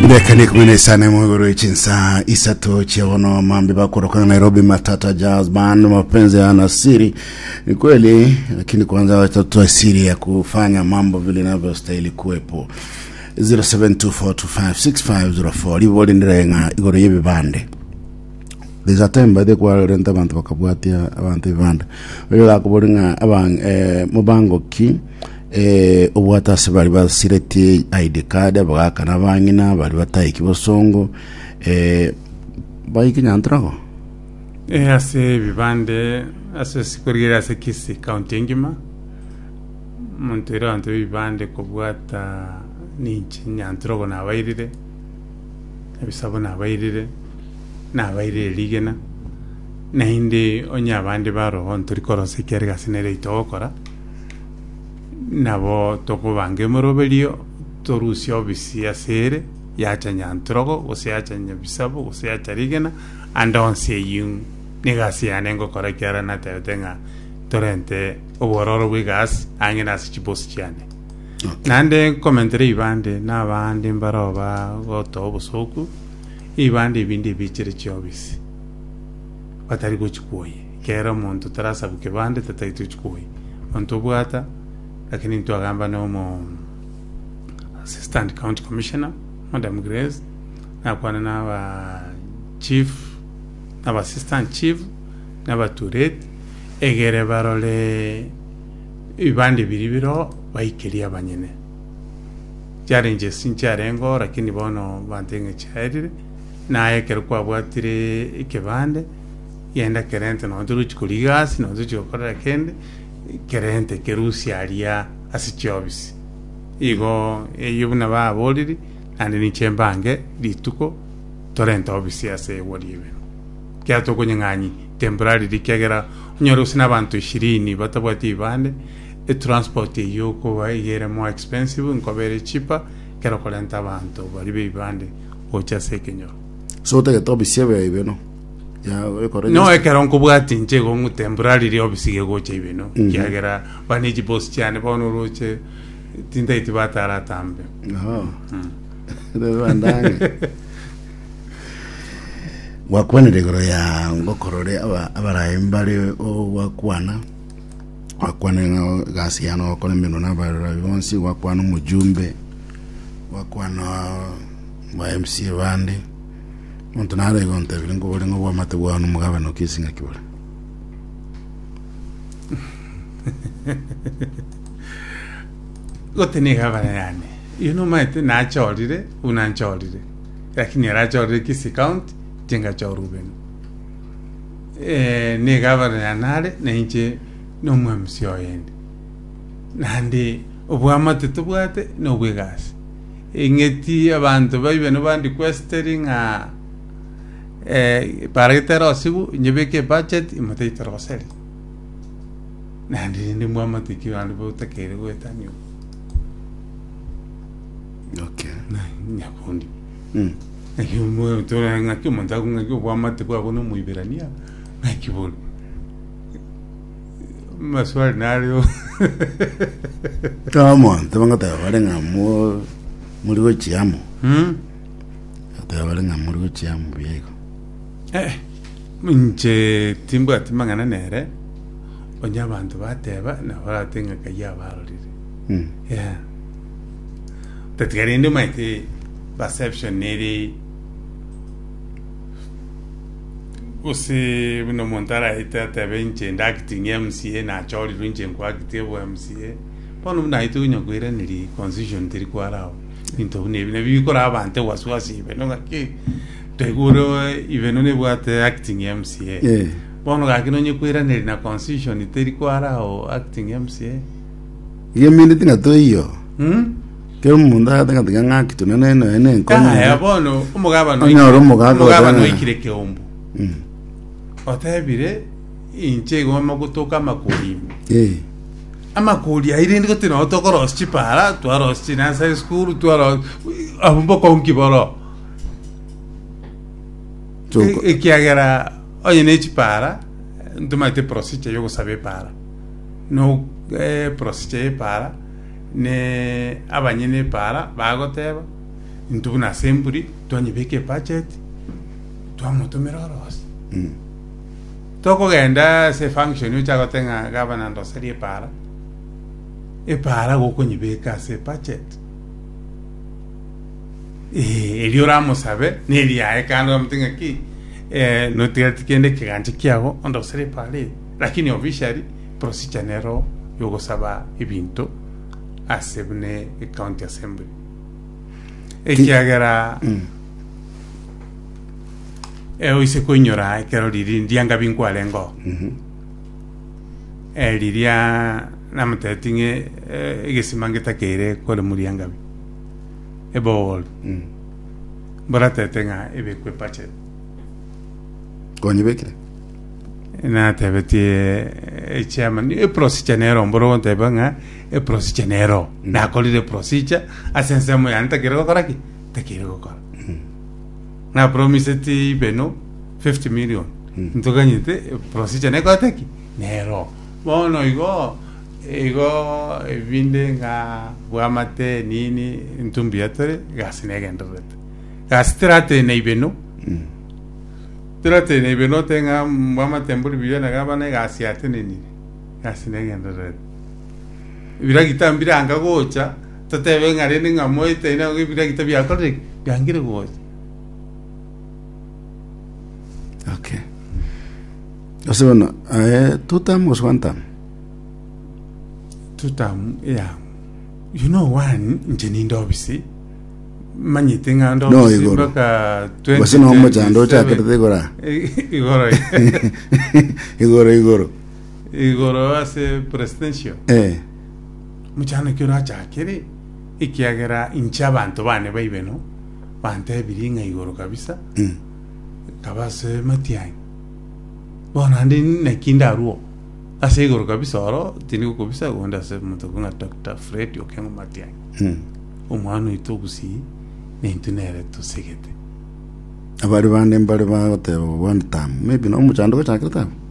Ndekani kumene sana mwegoro ichinsa isato chiawono mambi bakoroka Nairobi Matata Jazz Band mapenzi yana siri. Ni kweli, lakini kwanza watatoa siri ya kufanya mambo vile inavyostahili kuwepo. 0724256504 Livoli ndirenga igoro yebi bande. There's a time by the kwa renta abantu bakabwatia abantu bande. Oyo lakubolinga abang mubango ki obwata sebali basireti ID card abakana bangina bali batayi kibosongo bayiki nyantrago ase bibande ase sikurira ase kisi county ngima montero ante bibande kubwata ninchi nyantrago na bayirire ebisabo na bayirire ligena na indi onya bande baro ontori korose kerga sinere itokora nabo tokubange moroberio torusi obisi asere yacha nyantrogo osiacha nyabisabo osiacha rigena andonse yun negasi anengo korakera na tetenga torrente obororo wigas angena sichibos chiane nande commentary ibande na bande mbaroba goto obusoku ibande bindi bichire chiobisi batari gochikoye kera muntu tarasa bukebande tataitu chikoye onto bwata lakini mtu agamba no assistant county commissioner Madam Grace na kwa na chief na assistant chief na baturet egere barole ibandi biribiro baikeria banyene challenge sincharengo lakini bono bantenge chairire na yekere kwa bwatire ikebande yenda kerente no turuchikuligas no tuchikora kende kerente kerusi alia asichiobisi igo yubuna ba boliri andi ni chembange dituko torrente obisi ase wolibe kyato kunyanganyi temporary dikegera nyoro sina bantu 20 batabwati bande transport yoko bayere more expensive nkobere cheaper kero kolenta abantu bali bande ocha sekenyo so te tobisi ebe no no ekera nkubwati nchego mu temporary ri obisige goche ibeno kyagera baniji boss cyane bono roche tinda itibatara tambe ndandanga wakwana regoro ya ngokorore abarayimbari wakwana gasi yano wakona mino nabara bonsi wakwana mujumbe wakwana wa MC bandi muntu nare gonte bilingo bolingo bwa matebwa no mugabano kisinga kibole gotenega barane maite na chorire unanchorire lakini era chorire kisi count tenga choruben nega barane nenje no mwamsio yende nandi obwamate tubwate no bwegas ingeti abantu baibeno bandi questioning para iterosibu nyebeke budget imate iteroseli nandi ndi mwamate kiwandu botakere gwetanyo okay na nyakundi akimu tora ngaki monta ngaki mwamate kwa bono muibirania ngakibolo maswali nario tamo tabangata balenga muri gochiamo tabalenga muri gochiamo biego minche timba timangana nere onya bantu bateba na baratenga kaya barorire yeah tatgarinde maite perception neri usi bino montara ita tabenche acting MCA na chori runje kwa kitebo MCA pono na itu nyokwira niri constitution tiri kwarao into ne bikora abante waswasi beno ngaki teguro iveno ne bwate acting MCA pono ga kino nyokwira niri na constitution tiri kwarao acting MCA yemini tinga to iyo ke munda tinga ngaki tunene ene nkono ya bono umugaba no ikire keombo otebire inchego makutoka makuri amakuri airindi gotino otokoros chipara twaros china sa school twaros abumbo konkiboro ekiagera oyene chipara ntumate procedure yo sabe para no procedure para ne abanyene para bagoteba ntubuna assembly twanyibeke budget twamutumira orosi tokogenda se function uchagotenga gavana ndoseri epara gokonyibeka se budget elio ramusabe neliae kandi omutinga ki notigatikende kiganje kiago ondoseri pale lakini officially procedure nero yogosaba ebintu asebne county assembly ekiagera oise kuinyora ekero riri ndianga binkwalengo riria namutetinge egesimangeta kere kore muriangabi ebol boratetenga ebekwe budget konyibekire na tebetie chairman procedure nero mboro ntebanga procedure nero na kolide procedure asense mo yanta kere gokora ki tekere gokora na promise ti beno 50 million ntoganyite procedure neko teki nero bono igo vinde nga buamate nini ntumbiatere gasinegenderete gastrate neibeno trate neibeno tenga buamate mbuli biyana gabane gasiate nini gasinegenderete biragitambira anga gocha tatebe ngare nga moite ina biragita byakore byangire gocha. Okay. Ose bueno, tutam was one time. Tutam, yeah. You know one, njenindo obisi. Manyitinga ndo No, obisi Igoro. baka 20. Wasi no moja ndo cha kirete gora. Igoro. Igoro ase presidential. Muchana kira chakiri. Ikiagera incha bantu bane baibeno. Bante biringa Igoro kabisa. Kabase matiang. Bona andi nekinda ruo. Ase Igoro kabisa oro tini ko bisa gonda se mutokunga Dr. Fred yokengo matiang. Umwanu itogusi nentunere to segete. Abari bande mbari ba hote one time. Maybe no muchando ko chakirta.